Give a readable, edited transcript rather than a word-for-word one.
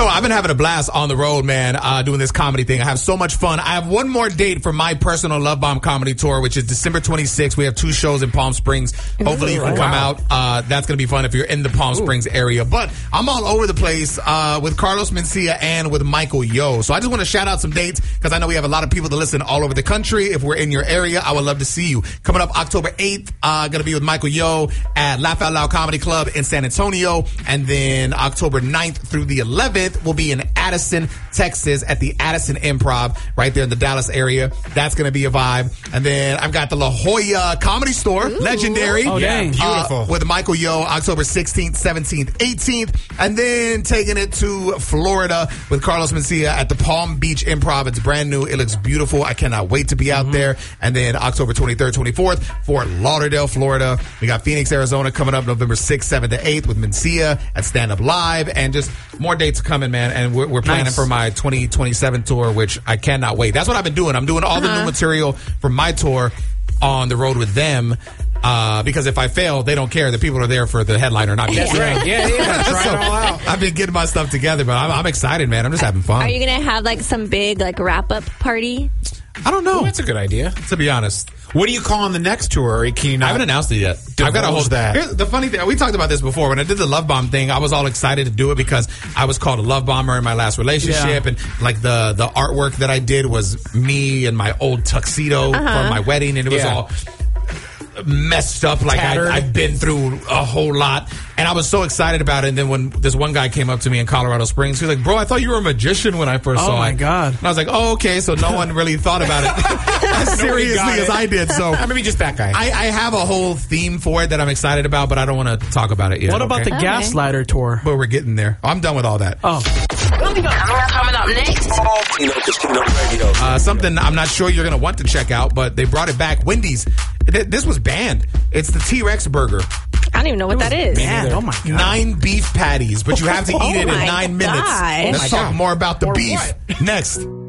So I've been having a blast on the road, man, doing this comedy thing. I have so much fun. I have one more date for my personal Love Bomb comedy tour, which is December 26th. We have 2 shows in Palm Springs. Hopefully you can come out. That's going to be fun if you're in the Palm Springs area. But I'm all over the place with Carlos Mencia and with Michael Yo. So I just want to shout out some dates because I know we have a lot of people that listen all over the country. If we're in your area, I would love to see you. Coming up October 8th, going to be with Michael Yo at Laugh Out Loud Comedy Club in San Antonio. And then October 9th through the 11th, will be in Addison, Texas at the Addison Improv right there in the Dallas area. That's going to be a vibe. And then I've got the La Jolla Comedy Store, legendary. Oh, dang. Beautiful. With Michael Yo, October 16th, 17th, 18th. And then taking it to Florida with Carlos Mencia at the Palm Beach Improv. It's brand new. It looks beautiful. I cannot wait to be out there. And then October 23rd, 24th, Fort Lauderdale, Florida. We got Phoenix, Arizona coming up November 6th, 7th, to 8th with Mencia at Stand Up Live. And just more dates coming, man. And we're planning for my 2027 tour, which I cannot wait. That's what I've been doing. I'm doing all the new material from my tour on the road with them. Because if I fail, they don't care. The people are there for the headliner, not me. That's right. Yeah. Try it all out. I've been getting my stuff together, but I'm excited, man. I'm just having fun. Are you going to have like some big like wrap-up party? I don't know. That's a good idea. To be honest. What do you call on the next tour? Can you not? I haven't announced it yet. I've got to hold that. Here's the funny thing, we talked about this before. When I did the Love Bomb thing, I was all excited to do it because I was called a love bomber in my last relationship, and like the artwork that I did was me and my old tuxedo from my wedding, and it was all messed up, like I've been through a whole lot, and I was so excited about it. And then when this one guy came up to me in Colorado Springs, he was like, "Bro, I thought you were a magician when I first saw it." Oh my God! And I was like, "Oh, okay." So no one really thought about it as seriously as I did. So maybe just that guy. I have a whole theme for it that I'm excited about, but I don't want to talk about it yet. What about the Gaslighter tour? But we're getting there. I'm done with all that. Oh. Coming up next. Something I'm not sure you're going to want to check out, but they brought it back. Wendy's. This was banned. It's the T-Rex burger. I don't even know what that is. Man, oh my God. 9 beef patties, but you have to eat it in 9 minutes. gosh. Let's talk more about the beef next.